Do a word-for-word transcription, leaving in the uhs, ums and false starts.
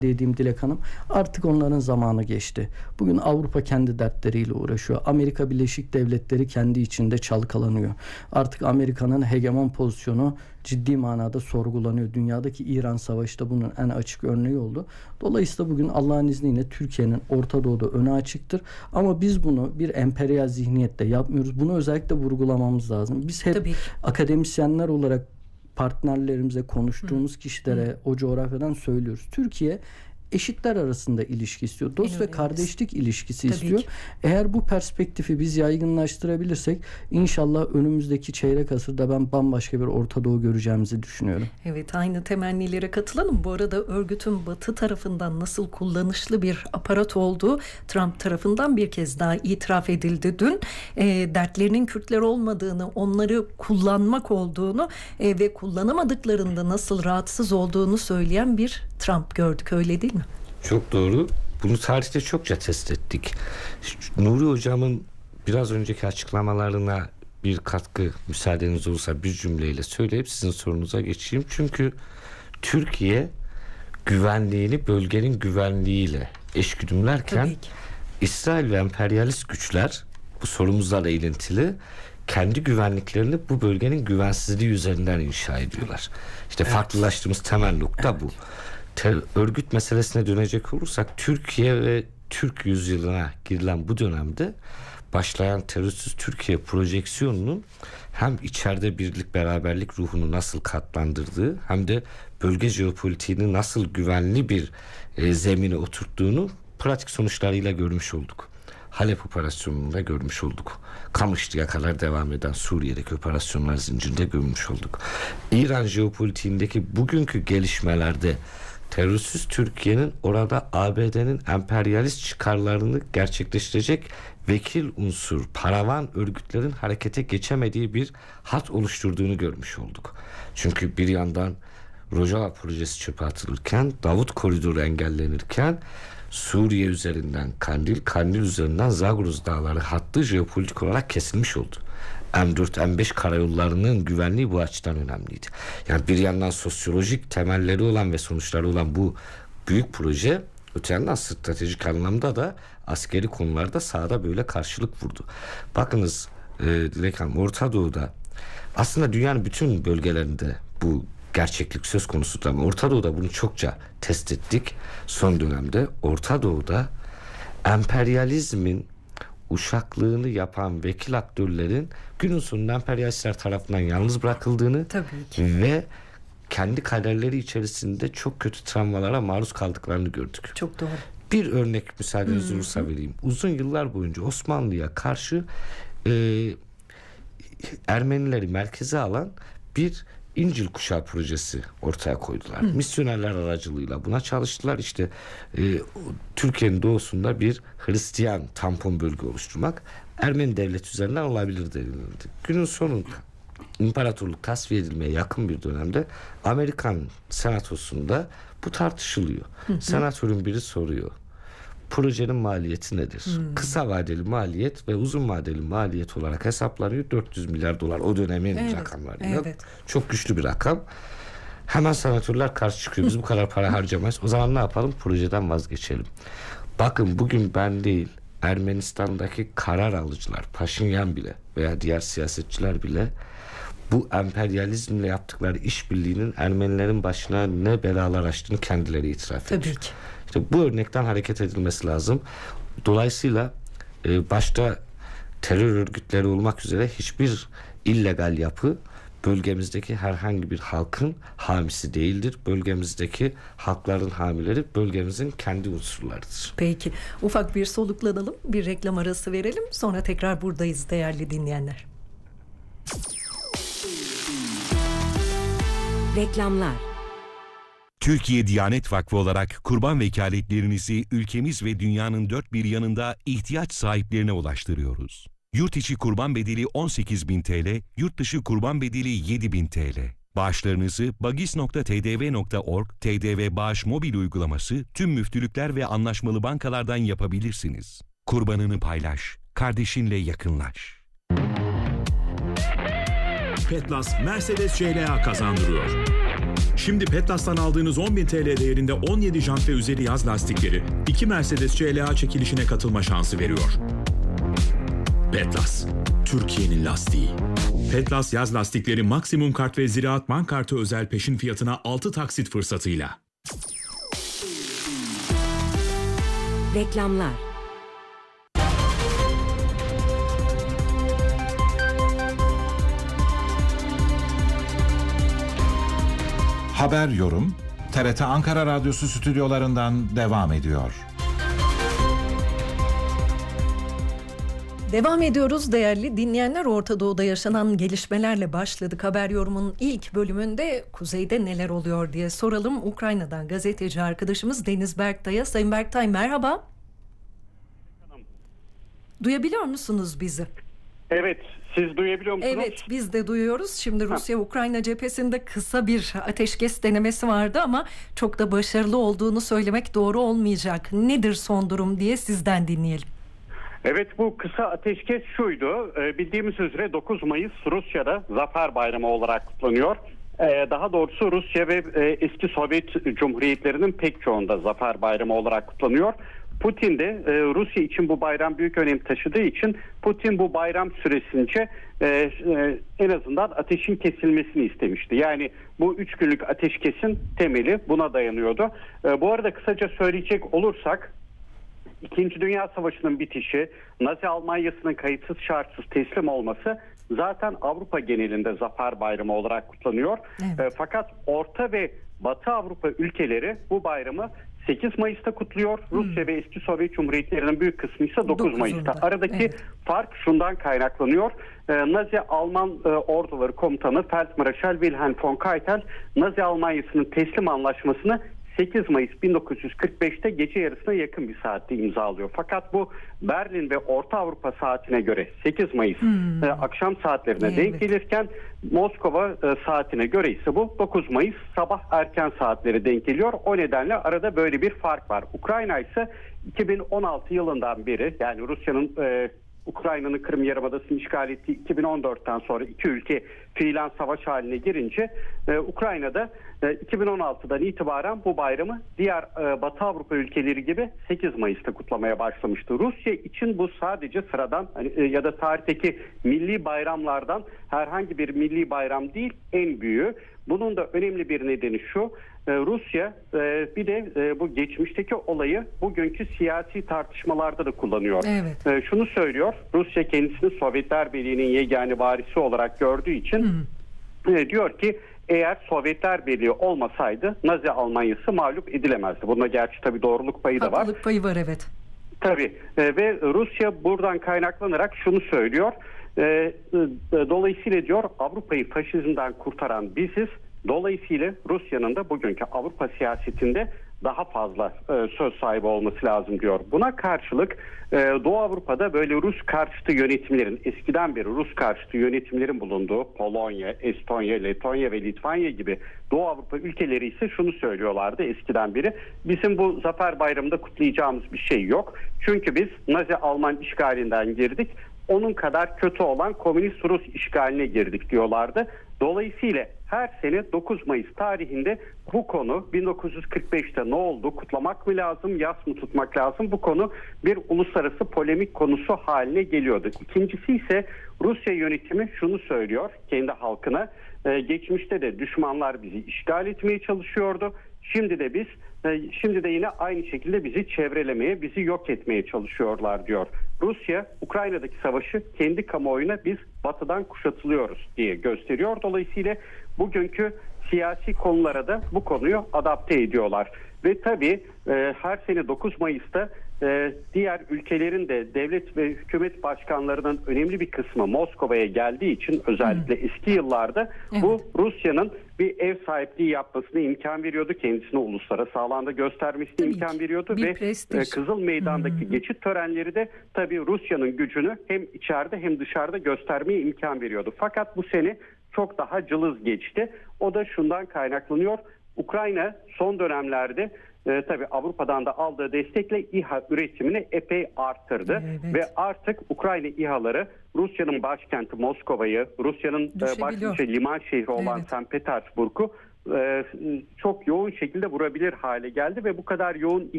dediğim Dilek Hanım, artık onların zamanı geçti. Bugün Avrupa kendi dertleriyle uğraşıyor. Amerika Birleşik Devletleri kendi içinde çalkalanıyor. Artık Amerika'nın hegemon pozisyonu ciddi manada sorgulanıyor. Dünyadaki İran Savaşı da bunun en açık örneği oldu. Dolayısıyla bugün Allah'ın izniyle Türkiye'nin Orta Doğu'da önü açıktır. Ama biz bunu bir emperyal zihniyette yapmıyoruz. Bunu özellikle vurgulamamız lazım. Biz hep Tabii. akademisyenler olarak partnerlerimize, konuştuğumuz Hı. kişilere Hı. o coğrafyadan söylüyoruz. Türkiye eşitler arasında ilişki istiyor. Dost ve kardeşlik ilişkisi Tabii istiyor. Ki. Eğer bu perspektifi biz yaygınlaştırabilirsek inşallah önümüzdeki çeyrek asırda ben bambaşka bir Orta Doğu göreceğimizi düşünüyorum. Evet, aynı temennilere katılalım. Bu arada örgütün Batı tarafından nasıl kullanışlı bir aparat olduğu Trump tarafından bir kez daha itiraf edildi dün. E, dertlerinin Kürtler olmadığını, onları kullanmak olduğunu e, ve kullanamadıklarında nasıl rahatsız olduğunu söyleyen bir Trump gördük, öyle değil mi? Çok doğru. Bunu tarihte çokça test ettik. Nuri Hocam'ın biraz önceki açıklamalarına bir katkı müsaadeniz olursa bir cümleyle söyleyip sizin sorunuza geçeyim. Çünkü Türkiye güvenliğini bölgenin güvenliğiyle eşgüdümlerken İsrail ve emperyalist güçler, bu sorumuzla da ilintili, kendi güvenliklerini bu bölgenin güvensizliği üzerinden inşa ediyorlar. İşte evet. farklılaştığımız temel nokta evet. bu. Ter- örgüt meselesine dönecek olursak, Türkiye ve Türk yüzyılına girilen bu dönemde başlayan terörsüz Türkiye projeksiyonunun hem içeride birlik beraberlik ruhunu nasıl katlandırdığı hem de bölge jeopolitiğini nasıl güvenli bir e, zemine oturttuğunu pratik sonuçlarıyla görmüş olduk. Halep operasyonunda görmüş olduk. Kamışlı'ya kadar devam eden Suriye'deki operasyonlar zincirinde görmüş olduk. İran jeopolitiğindeki bugünkü gelişmelerde terörsüz Türkiye'nin orada A B D'nin emperyalist çıkarlarını gerçekleştirecek vekil unsur, paravan örgütlerin harekete geçemediği bir hat oluşturduğunu görmüş olduk. Çünkü bir yandan Rojava projesi çöpe atılırken, Davut koridoru engellenirken, Suriye üzerinden Kandil, Kandil üzerinden Zagruz dağları hattı jeopolitik olarak kesilmiş oldu. M dört M beş karayollarının güvenliği bu açıdan önemliydi. Yani bir yandan sosyolojik temelleri olan ve sonuçları olan bu büyük proje, öte yandan stratejik anlamda da askeri konularda sahada böyle karşılık vurdu. Bakınız e, Dilek Hanım, Orta Doğu'da aslında dünyanın bütün bölgelerinde bu gerçeklik söz konusudur ama Orta Doğu'da bunu çokça test ettik. Son dönemde Orta Doğu'da emperyalizmin uşaklığını yapan vekil aktörlerin günün sonunda emperyalistler tarafından yalnız bırakıldığını ve kendi kaderleri içerisinde çok kötü travmalara maruz kaldıklarını gördük. Çok doğru. Bir örnek müsaadeniz olursa vereyim. Uzun yıllar boyunca Osmanlı'ya karşı e, Ermenileri merkeze alan bir İncil Kuşağı projesi ortaya koydular. Hı. Misyonerler aracılığıyla buna çalıştılar. İşte e, Türkiye'nin doğusunda bir Hristiyan tampon bölge oluşturmak Ermeni devleti üzerinden olabilir denildi. Günün sonunda imparatorluk tasfiye edilmeye yakın bir dönemde Amerikan senatosunda bu tartışılıyor. Hı hı. Senatörün biri soruyor: projenin maliyeti nedir? Hmm. Kısa vadeli maliyet ve uzun vadeli maliyet olarak hesaplanıyor. dört yüz milyar dolar o dönemin evet, rakamlarıyla. Evet. Çok güçlü bir rakam. Hemen senatörler karşı çıkıyor. Biz bu kadar para harcamayız. O zaman ne yapalım? Projeden vazgeçelim. Bakın bugün ben değil, Ermenistan'daki karar alıcılar, Paşinyan bile veya diğer siyasetçiler bile bu emperyalizmle yaptıkları işbirliğinin Ermenilerin başına ne belalar açtığını kendileri itiraf ediyor. Tabii ki. İşte bu örnekten hareket edilmesi lazım. Dolayısıyla e, başta terör örgütleri olmak üzere hiçbir illegal yapı bölgemizdeki herhangi bir halkın hamisi değildir. Bölgemizdeki halkların hamileri bölgemizin kendi unsurlarıdır. Peki, ufak bir soluklanalım, bir reklam arası verelim, sonra tekrar buradayız değerli dinleyenler. Reklamlar. Türkiye Diyanet Vakfı olarak kurban vekaletlerinizi ülkemiz ve dünyanın dört bir yanında ihtiyaç sahiplerine ulaştırıyoruz. Yurt içi kurban bedeli on sekiz bin TL, yurt dışı kurban bedeli yedi bin TL. Bağışlarınızı bagis nokta t d v nokta org, T D V Bağış mobil uygulaması, tüm müftülükler ve anlaşmalı bankalardan yapabilirsiniz. Kurbanını paylaş, kardeşinle yakınlaş. Petlas Mercedes C L A kazandırıyor. Şimdi Petlas'tan aldığınız on bin T L değerinde on yedi jant ve üzeri yaz lastikleri iki Mercedes C L A çekilişine katılma şansı veriyor. Petlas, Türkiye'nin lastiği. Petlas yaz lastikleri maksimum kart ve Ziraat Bank kartı özel peşin fiyatına altı taksit fırsatıyla. Reklamlar. Haber yorum T R T Ankara Radyosu stüdyolarından devam ediyor. Devam ediyoruz değerli dinleyenler. Orta Doğu'da yaşanan gelişmelerle başladık. Haber yorumun ilk bölümünde kuzeyde neler oluyor diye soralım. Ukrayna'dan gazeteci arkadaşımız Deniz Berktay'a. Sayın Berktay merhaba. Duyabiliyor musunuz bizi? Evet, siz duyabiliyor musunuz? Evet, biz de duyuyoruz. Şimdi Rusya-Ukrayna cephesinde kısa bir ateşkes denemesi vardı ama çok da başarılı olduğunu söylemek doğru olmayacak. Nedir son durum diye sizden dinleyelim. Evet, bu kısa ateşkes şuydu. Bildiğimiz üzere dokuz Mayıs Rusya'da Zafer Bayramı olarak kutlanıyor. Daha doğrusu Rusya ve eski Sovyet Cumhuriyetlerinin pek çoğunda Zafer Bayramı olarak kutlanıyor. Putin de e, Rusya için bu bayram büyük önem taşıdığı için Putin bu bayram süresince e, e, en azından ateşin kesilmesini istemişti. Yani bu üç günlük ateşkesin temeli buna dayanıyordu. E, bu arada kısaca söyleyecek olursak İkinci Dünya Savaşı'nın bitişi, Nazi Almanyası'nın kayıtsız şartsız teslim olması zaten Avrupa genelinde Zafer Bayramı olarak kutlanıyor. Evet. E, fakat Orta ve Batı Avrupa ülkeleri bu bayramı sekiz Mayıs'ta kutluyor. Hmm. Rusya ve eski Sovyet Cumhuriyetlerinin büyük kısmı ise dokuz Mayıs'ta. Aradaki evet. fark şundan kaynaklanıyor. Ee, Nazi Alman e, orduları komutanı Feldmarschall Wilhelm von Keitel, Nazi Almanyası'nın teslim anlaşmasını sekiz Mayıs bin dokuz yüz kırk beşte gece yarısına yakın bir saatte imzalıyor. Fakat bu Berlin ve Orta Avrupa saatine göre sekiz Mayıs hmm. e, akşam saatlerine evet. denk gelirken Moskova e, saatine göre ise bu dokuz Mayıs sabah erken saatleri denk geliyor. O nedenle arada böyle bir fark var. Ukrayna ise iki bin on altı yılından beri, yani Rusya'nın e, Ukrayna'nın Kırım Yarımadası'nı işgal ettiği iki bin on dörtten sonra iki ülke fiilen savaş haline girince e, Ukrayna'da e, iki bin on altıdan itibaren bu bayramı diğer e, Batı Avrupa ülkeleri gibi sekiz Mayıs'ta kutlamaya başlamıştı. Rusya için bu sadece sıradan hani, e, ya da tarihteki milli bayramlardan herhangi bir milli bayram değil, en büyüğü. Bunun da önemli bir nedeni şu: Rusya bir de bu geçmişteki olayı bugünkü siyasi tartışmalarda da kullanıyor. Evet. Şunu söylüyor: Rusya kendisini Sovyetler Birliği'nin yegane varisi olarak gördüğü için hmm. diyor ki eğer Sovyetler Birliği olmasaydı Nazi Almanyası mağlup edilemezdi. Bunda gerçi tabii doğruluk payı da var. Haklılık payı var, evet. Tabii ve Rusya buradan kaynaklanarak şunu söylüyor: dolayısıyla diyor Avrupa'yı faşizmden kurtaran biziz. Dolayısıyla Rusya'nın da bugünkü Avrupa siyasetinde daha fazla e, söz sahibi olması lazım diyor. Buna karşılık e, Doğu Avrupa'da böyle Rus karşıtı yönetimlerin, eskiden beri Rus karşıtı yönetimlerin bulunduğu Polonya, Estonya, Letonya ve Litvanya gibi Doğu Avrupa ülkeleri ise şunu söylüyorlardı eskiden beri: bizim bu Zafer Bayramı'nda kutlayacağımız bir şey yok. Çünkü biz Nazi Alman işgalinden girdik. Onun kadar kötü olan komünist Rus işgaline girdik diyorlardı. Dolayısıyla her sene dokuz Mayıs tarihinde bu konu bin dokuz yüz kırk beşte ne oldu, kutlamak mı lazım, yas mı tutmak lazım, bu konu bir uluslararası polemik konusu haline geliyordu. İkincisi ise Rusya yönetimi şunu söylüyor kendi halkına: ee, geçmişte de düşmanlar bizi işgal etmeye çalışıyordu. Şimdi de biz Şimdi de yine aynı şekilde bizi çevrelemeye, bizi yok etmeye çalışıyorlar diyor. Rusya, Ukrayna'daki savaşı kendi kamuoyuna biz batıdan kuşatılıyoruz diye gösteriyor. Dolayısıyla bugünkü siyasi konulara da bu konuyu adapte ediyorlar. Ve tabii e, her sene dokuz Mayıs'ta e, diğer ülkelerin de devlet ve hükümet başkanlarının önemli bir kısmı Moskova'ya geldiği için özellikle hmm. eski yıllarda evet. bu Rusya'nın bir ev sahipliği yapmasına imkan veriyordu. Kendisini uluslararası alanda göstermesine tabii imkan veriyordu ve prestij. Kızıl Meydan'daki hmm. geçit törenleri de tabii Rusya'nın gücünü hem içeride hem dışarıda göstermeye imkan veriyordu. Fakat bu sene çok daha cılız geçti. O da şundan kaynaklanıyor: Ukrayna son dönemlerde e, tabii Avrupa'dan da aldığı destekle İHA üretimini epey arttırdı. Evet. Ve artık Ukrayna İHA'ları Rusya'nın başkenti Moskova'yı, Rusya'nın e, başlıca liman şehri olan evet. Sankt Petersburg'u e, çok yoğun şekilde vurabilir hale geldi ve bu kadar yoğun